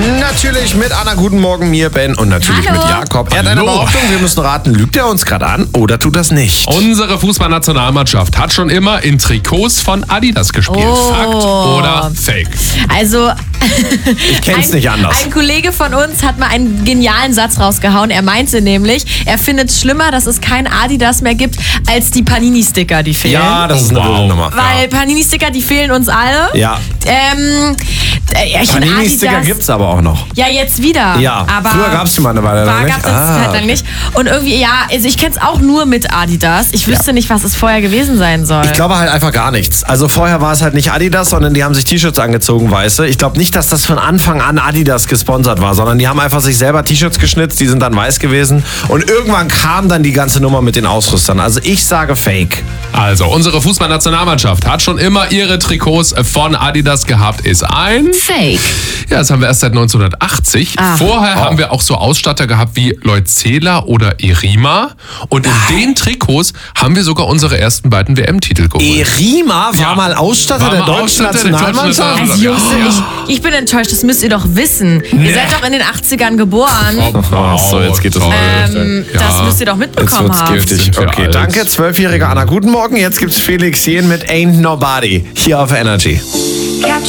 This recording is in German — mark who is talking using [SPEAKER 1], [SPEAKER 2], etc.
[SPEAKER 1] Natürlich mit Anna, guten Morgen, mir, Ben und natürlich
[SPEAKER 2] Hallo.
[SPEAKER 1] mit Jakob. Er hat eine
[SPEAKER 3] Hallo.
[SPEAKER 1] Behauptung, wir müssen raten, lügt er uns gerade an oder tut das nicht?
[SPEAKER 3] Unsere Fußballnationalmannschaft hat schon immer in Trikots von Adidas gespielt.
[SPEAKER 2] Oh.
[SPEAKER 3] Fakt oder Fake?
[SPEAKER 2] Also,
[SPEAKER 1] Ich kenn's nicht anders.
[SPEAKER 2] Ein Kollege von uns hat mal einen genialen Satz rausgehauen. Er meinte nämlich, er findet es schlimmer, dass es kein Adidas mehr gibt, als die Panini-Sticker, die fehlen.
[SPEAKER 1] Ja, das ist eine wilde Nummer.
[SPEAKER 2] Weil Panini-Sticker, die fehlen uns alle.
[SPEAKER 1] Ja.
[SPEAKER 2] Ich finde
[SPEAKER 1] Panini-Sticker
[SPEAKER 2] Adidas-
[SPEAKER 1] gibt's aber auch noch.
[SPEAKER 2] Ja, jetzt wieder.
[SPEAKER 1] Ja,
[SPEAKER 2] aber
[SPEAKER 1] früher gab's die mal eine Weile lang
[SPEAKER 2] Gab's
[SPEAKER 1] nicht.
[SPEAKER 2] jetzt halt lang nicht. Und irgendwie, ja, also ich kenn's auch nur mit Adidas. Ich wüsste nicht, was es vorher gewesen sein soll.
[SPEAKER 1] Ich glaube halt einfach gar nichts. Also vorher war es halt nicht Adidas, sondern die haben sich T-Shirts angezogen, weiße. Ich glaube nicht, dass das von Anfang an Adidas gesponsert war, sondern die haben einfach sich selber T-Shirts geschnitzt, die sind dann weiß gewesen. Und irgendwann kam dann die ganze Nummer mit den Ausrüstern. Also ich sage Fake.
[SPEAKER 3] Also, unsere Fußballnationalmannschaft hat schon immer ihre Trikots von Adidas gehabt, ist ein...
[SPEAKER 2] Fake.
[SPEAKER 3] Ja, das haben wir erst seit 1980. Vorher haben wir auch so Ausstatter gehabt wie Leutzela oder Erima. Und in den Trikots haben wir sogar unsere ersten beiden WM-Titel geholt.
[SPEAKER 1] Erima war
[SPEAKER 3] Ja.
[SPEAKER 1] mal Ausstatter
[SPEAKER 3] War
[SPEAKER 1] der
[SPEAKER 3] mal
[SPEAKER 1] deutschen
[SPEAKER 3] Ausstatter der deutschen
[SPEAKER 1] Nationalmannschaft?
[SPEAKER 2] Also Jungs, ich bin enttäuscht, das müsst ihr doch wissen. Ihr seid doch in den 80ern geboren.
[SPEAKER 1] Ach so, jetzt geht es
[SPEAKER 3] toll.
[SPEAKER 2] Das müsst ihr doch
[SPEAKER 1] Jetzt
[SPEAKER 2] mitbekommen
[SPEAKER 1] wird's
[SPEAKER 2] haben.
[SPEAKER 1] giftig.
[SPEAKER 3] Sind wir
[SPEAKER 1] Okay,
[SPEAKER 3] alt.
[SPEAKER 1] danke, 12-jährige Anna. Guten Morgen, jetzt gibt's Felix Jen mit Ain't Nobody hier auf Energy.